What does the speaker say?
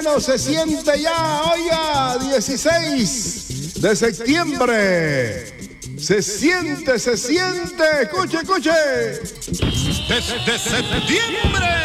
No se siente ya, oiga, 16 de septiembre. Se siente, escuche. Desde septiembre